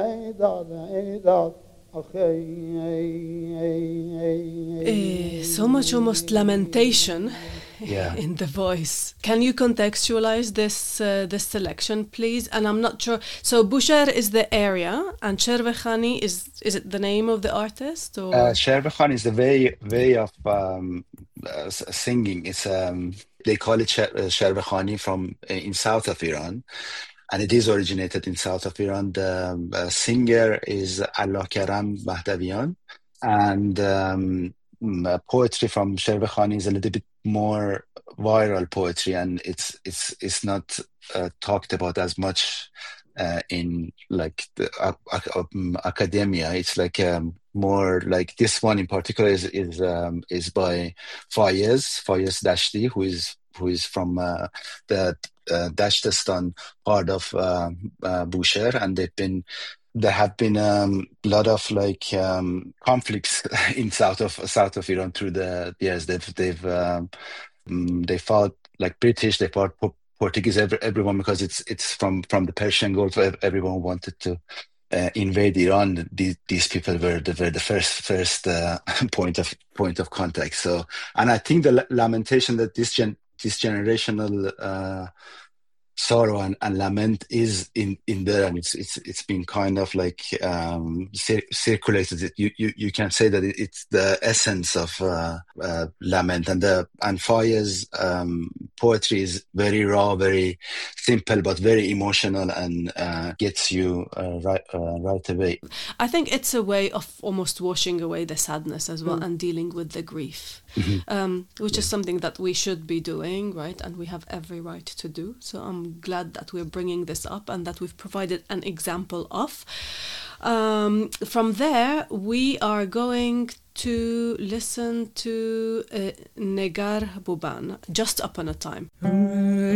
So much almost lamentation Yeah. in the voice. Can you contextualize this selection, please? And I'm not sure. So Bushehr is the area, and Sherbekhani is it the name of the artist or? Sherbakhan is the way of singing. It's they call it Sherbakhani from in south of Iran, and it is originated in south of Iran. The singer is Allah Karam Mahdavian, and poetry from Sherbakhani is a little bit more viral poetry, and it's not talked about as much in like the academia. It's like more like this one in particular is by Fayez Dashti, who is from the Dashtistan part of Bushehr, and there have been a lot of like conflicts in south of Iran through the years. They fought like British, they fought Portuguese, everyone, because it's from the Persian Gulf. Everyone wanted to invade Iran. These people were the first point of contact. So, and I think the lamentation that this generational sorrow and lament is in there, and it's been kind of like circulated. You can say that it's the essence of lament, and Faya's poetry is very raw, very simple, but very emotional, and gets you right away. I think it's a way of almost washing away the sadness as well and dealing with the grief, which is something that we should be doing, right? And we have every right to do. So I'm glad that we're bringing this up and that we've provided an example of. From there, we are going to listen to Negar Buban, Just Upon a Time.